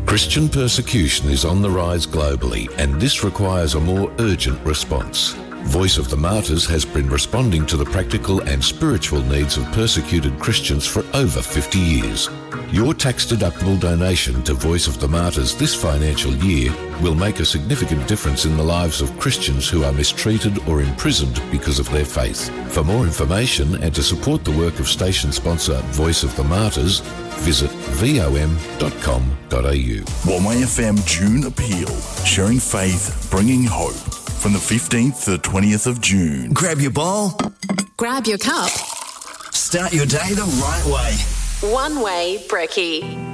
Christian persecution is on the rise globally, and this requires a more urgent response. Voice of the Martyrs has been responding to the practical and spiritual needs of persecuted Christians for over 50 years. Your tax-deductible donation to Voice of the Martyrs this financial year will make a significant difference in the lives of Christians who are mistreated or imprisoned because of their faith. For more information and to support the work of station sponsor Voice of the Martyrs, visit vom.com.au. Walmay FM June Appeal, sharing faith, bringing hope. From the 15th to the 20th of June. Grab your bowl. Grab your cup. Start your day the right way. One Way Brekkie.